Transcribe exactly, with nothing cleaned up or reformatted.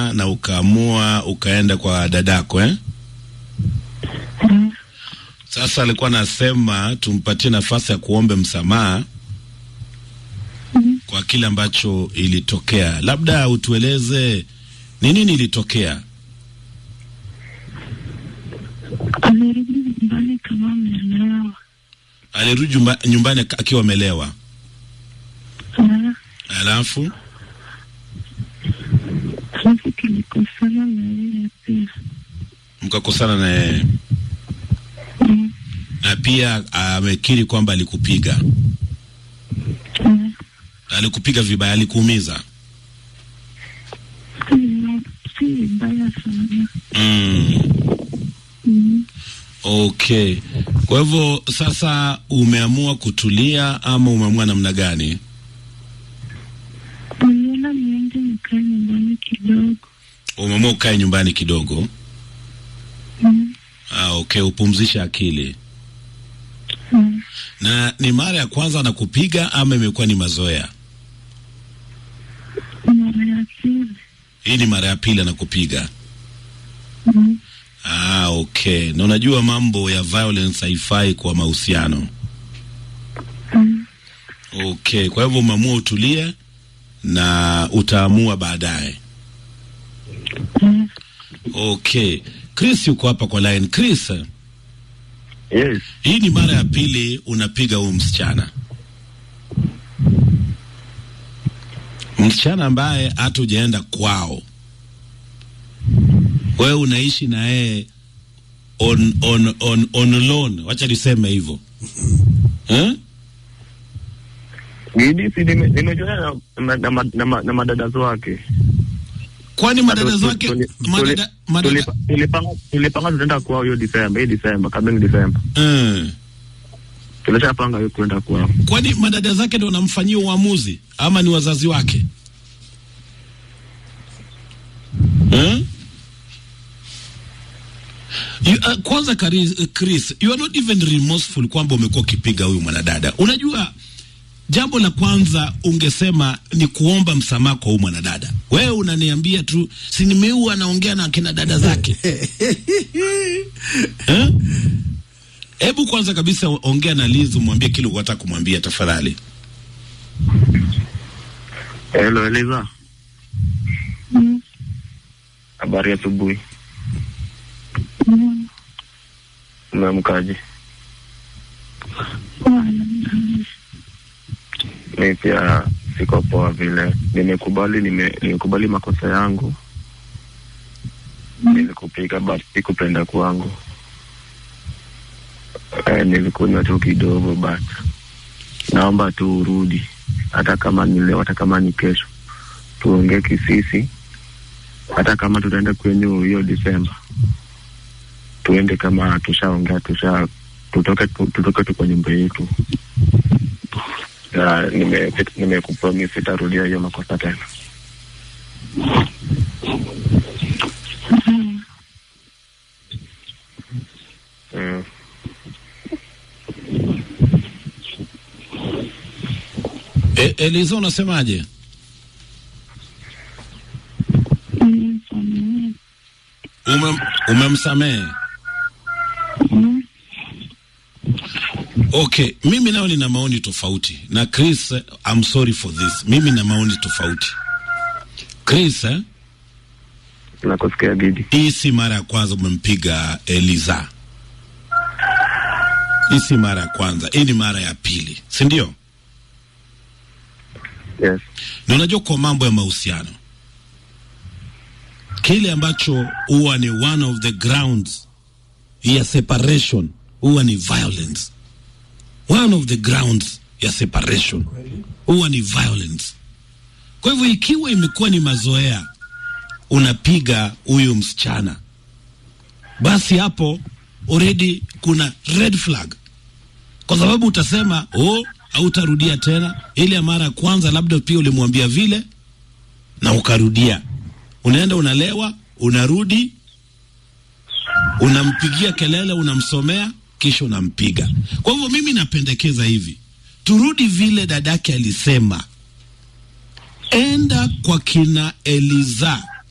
na ukaamua ukaenda kwa dadako eh? Mm. Sasa alikuwa anasema tumpatie nafasi ya kuombe msamaha Mm. kwa kile ambacho ilitokea. Labda utueleze ni nini ilitokea? Alirudi nyumbani kama amelewa. Alirudi nyumbani akiwa amelewa. Mm. Alafu Alafu tulikosana na yeye pia. mkakosana na yeye. Mm. Na pia amekiri kwamba alikupiga. Mm. Alikupiga vibaya, alikuumiza. Mm. Si vibaya sana. Mm. Mm. Okay. Kwa hivyo sasa umeamua kutulia ama umeamua namna gani? Niona niende nikae nyumbani kidogo. Umeamua ukae nyumbani kidogo? Mm. Ah, okay, upumzisha akili. Mm. Na ni mara ya kwanza anakupiga ama imekuwa ni mazoea? Mara ya pili. Hii ni mara ya pili anakupiga. Mm. Ah, okay. Na unajua mambo ya violence haifai kwa mahusiano. Mm. Okay, kwa hivyo umeamua utulie na utaamua baadaye. Mm. Okay. Chris yuko hapa kwa line. Chris. Yes. Hii ni mara ya pili unapiga huyu msichana. Msichana ambaye hata hujaenda kwao. Wewe unaishi na yeye on on on on loan. Wacha niseme hivyo. Eh? Gidi si nimejua na na na na madada wake. Kwani madada wake madada madada tulipanga tulipanga tutaenda kwao hiyo December, hii December, kabla ni December. Eh. Tulishapanga hiyo kwenda kwao. Kwani madada zake ndio wanamfanyia uamuzi ama ni wazazi wake? Eh? You, uh, kwanza Chris, you are not even remorseful kwamba umekuwa ukipiga huyu mwanadada. Unajua jambo la kwanza ungesema ni kuomba msamaha kwa huyu mwanadada. Wewe unaniambia tu si nimeua naongea na kina dada zake. Eh? Hebu kwanza kabisa ongea na Liz, mwambie kile unataka kumwambia tafadhali. Hello Eliza. Mm. Habari ya asubuhi. Mm. Umeamkaje? Wala. Mimi pia siko poa vile. Nimekubali nime nimekubali makosa yangu. Mm. Nilikupiga but sikupenda kwangu. Eh, nilikunywa tu kidogo but naomba tu urudi. Hata kama ni leo, hata kama ni kesho. Tuongee kisisi. Hata kama tutaenda kwenye hiyo December. Tuende kama tushaongea tusha tutoke tutoke tu kwa nyumba yetu. Ya nime nimekupromise sitarudia hiyo makosa tena. Mm. Mm. E, Eliza unasemaje? Mm. Ume umemsamehe? Mm. Okay, mimi nao nina maoni tofauti. Na Chris, I'm sorry for this. Mimi na maoni tofauti. Chris, eh? Nakusikia Gidi. Hii si mara ya kwanza umempiga Eliza. Hii si mara ya kwanza, hii ni mara ya pili, si ndio? Yes. Na unajua kwa mambo ya mahusiano, kile ambacho huwa ni one of the grounds ya separation huwa ni violence. One of the grounds ya separation huwa ni violence. Kwa hivyo ikiwa imekuwa ni mazoea unapiga huyu msichana, basi hapo already kuna red flag. Kwa sababu utasema oh, hautarudia tena. Ile ya mara kwanza labda pia ulimwambia vile na ukarudia. Unaenda unalewa, unarudi, unampigia kelele, unamsomea, kisha unampiga. Kwa hivyo mimi napendekeza hivi, turudi vile dadake alisema. Enda kwa kina Eliza,